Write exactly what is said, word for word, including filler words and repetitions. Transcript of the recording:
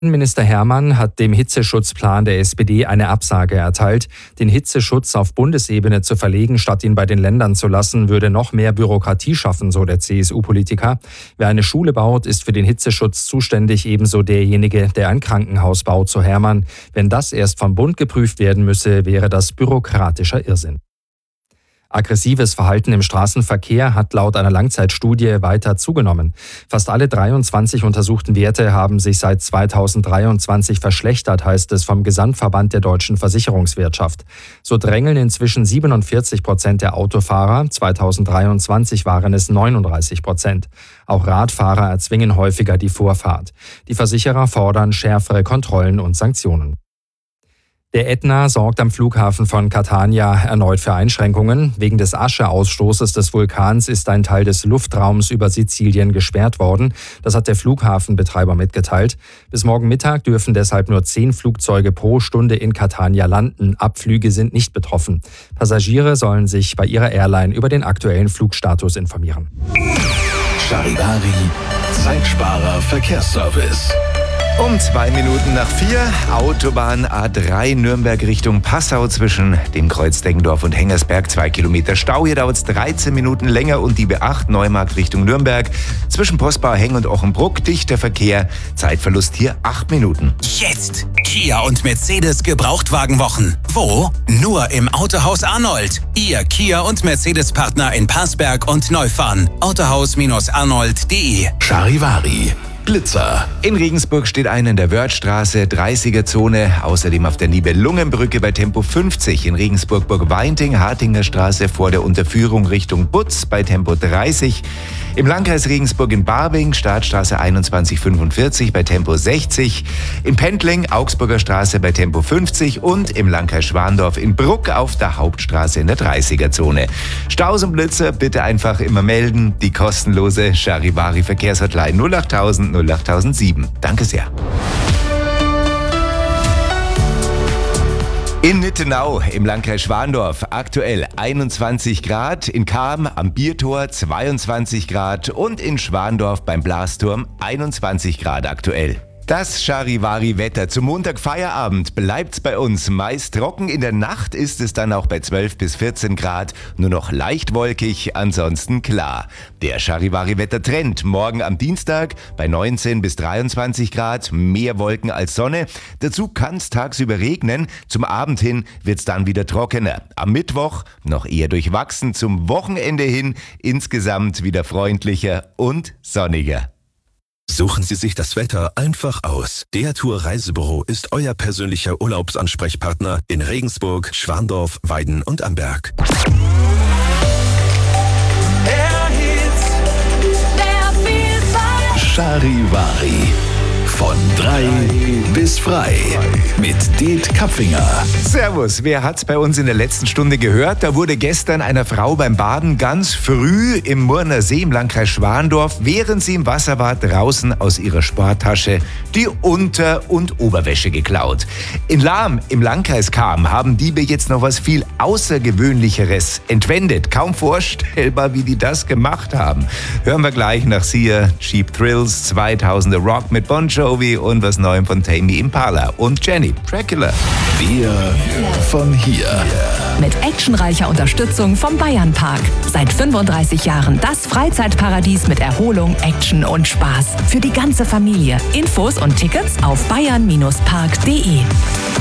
Innenminister Hermann hat dem Hitzeschutzplan der S P D eine Absage erteilt. Den Hitzeschutz auf Bundesebene zu verlegen, statt ihn bei den Ländern zu lassen, würde noch mehr Bürokratie schaffen, so der C S U-Politiker. Wer eine Schule baut, ist für den Hitzeschutz zuständig, ebenso derjenige, der ein Krankenhaus baut, so Hermann. Wenn das erst vom Bund geprüft werden müsse, wäre das bürokratischer Irrsinn. Aggressives Verhalten im Straßenverkehr hat laut einer Langzeitstudie weiter zugenommen. Fast alle dreiundzwanzig untersuchten Werte haben sich seit zweitausenddreiundzwanzig verschlechtert, heißt es vom Gesamtverband der deutschen Versicherungswirtschaft. So drängeln inzwischen siebenundvierzig Prozent der Autofahrer, zweitausenddreiundzwanzig waren es neununddreißig Prozent. Auch Radfahrer erzwingen häufiger die Vorfahrt. Die Versicherer fordern schärfere Kontrollen und Sanktionen. Der Ätna sorgt am Flughafen von Catania erneut für Einschränkungen. Wegen des Ascheausstoßes des Vulkans ist ein Teil des Luftraums über Sizilien gesperrt worden. Das hat der Flughafenbetreiber mitgeteilt. Bis morgen Mittag dürfen deshalb nur zehn Flugzeuge pro Stunde in Catania landen. Abflüge sind nicht betroffen. Passagiere sollen sich bei ihrer Airline über den aktuellen Flugstatus informieren. Charivari, Zeitsparer Verkehrsservice. Um zwei Minuten nach vier, Autobahn A drei Nürnberg Richtung Passau zwischen dem Kreuz Deggendorf und Hengersberg, zwei Kilometer Stau. Hier dauert es dreizehn Minuten länger und die B acht Neumarkt Richtung Nürnberg zwischen Postbau Heng und Ochenbruck. Dichter Verkehr, Zeitverlust hier acht Minuten. Jetzt Kia und Mercedes Gebrauchtwagenwochen. Wo? Nur im Autohaus Arnold. Ihr Kia und Mercedes Partner in Passberg und Neufahren. autohaus arnold punkt de. Charivari. Blitzer. In Regensburg steht einer in der Wörthstraße, dreißiger Zone. Außerdem auf der Nibelungenbrücke bei Tempo fünfzig. In Regensburg-Burgweinting, Hartinger Straße vor der Unterführung Richtung Butz bei Tempo dreißig. Im Landkreis Regensburg in Barbing, Startstraße einundzwanzig fünfundvierzig bei Tempo sechzig. In Pendling, Augsburger Straße bei Tempo fünfzig. Und im Landkreis Schwandorf in Bruck auf der Hauptstraße in der dreißiger Zone. Staus und Blitzer bitte einfach immer melden. Die kostenlose Charivari Verkehrshotline null achttausend null achttausendsieben. Danke sehr. In Nittenau im Landkreis Schwandorf aktuell einundzwanzig Grad, in Cham am Biertor zweiundzwanzig Grad und in Schwandorf beim Blasturm einundzwanzig Grad aktuell. Das Charivari-Wetter zum Montag Feierabend bleibt's bei uns meist trocken. In der Nacht ist es dann auch bei zwölf bis vierzehn Grad, nur noch leicht wolkig, ansonsten klar. Der Charivari-Wettertrend morgen am Dienstag bei neunzehn bis dreiundzwanzig Grad, mehr Wolken als Sonne. Dazu kann's tagsüber regnen, zum Abend hin wird's dann wieder trockener. Am Mittwoch noch eher durchwachsen, zum Wochenende hin insgesamt wieder freundlicher und sonniger. Suchen Sie sich das Wetter einfach aus. Der Tour Reisebüro ist euer persönlicher Urlaubsansprechpartner in Regensburg, Schwandorf, Weiden und Amberg. Charivari. Von drei bis frei mit Det Kapfinger. Servus, wer hat's bei uns in der letzten Stunde gehört? Da wurde gestern einer Frau beim Baden ganz früh im Murner See im Landkreis Schwandorf, während sie im Wasser war, draußen aus ihrer Sporttasche die Unter- und Oberwäsche geklaut. In Lahm im Landkreis Cham haben Diebe jetzt noch was viel Außergewöhnlicheres entwendet. Kaum vorstellbar, wie die das gemacht haben. Hören wir gleich nach Sia, Cheap Thrills, zweitausender Rock mit Bon Jovi und was Neuem von Tame Impala und Jenny Dracula. Wir von hier. Mit actionreicher Unterstützung vom Bayernpark. Seit fünfunddreißig Jahren das Freizeitparadies mit Erholung, Action und Spaß. Für die ganze Familie. Infos und Tickets auf bayern Bindestrich park punkt de.